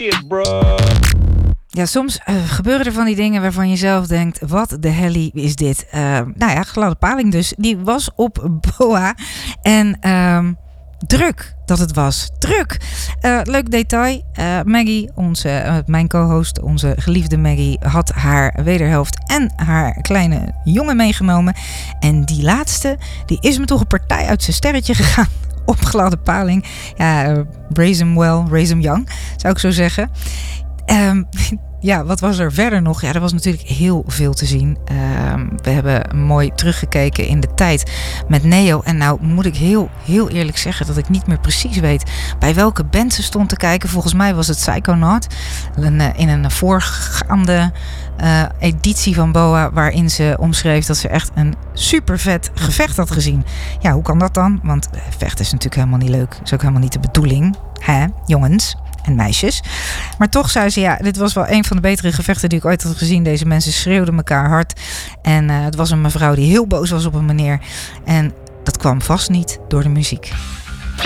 shit, bro. Ja, soms gebeuren er van die dingen waarvan je zelf denkt, wat de hellie is dit? Nou ja, Gladde Paling dus. Die was op BOA en druk dat het was. Druk. Leuk detail. Maggie, mijn co-host, onze geliefde Maggie, had haar wederhelft en haar kleine jongen meegenomen. En die laatste, die is me toch een partij uit zijn sterretje gegaan. Op Gladde Paling. Ja, raise him well, raise him young, zou ik zo zeggen. Ja, wat was er verder nog? Ja, er was natuurlijk heel veel te zien. We hebben mooi teruggekeken in de tijd met Neo. En nou moet ik heel eerlijk zeggen dat ik niet meer precies weet bij welke band ze stond te kijken. Volgens mij was het Psychonaut. In een voorgaande editie van BOA waarin ze omschreef dat ze echt een super vet gevecht had gezien. Ja, hoe kan dat dan? Want vechten is natuurlijk helemaal niet leuk. Dat is ook helemaal niet de bedoeling. Hè, jongens en meisjes. Maar toch zei ze, ja, dit was wel een van de betere gevechten die ik ooit had gezien. Deze mensen schreeuwden elkaar hard. En het was een mevrouw die heel boos was op een meneer. En dat kwam vast niet door de muziek.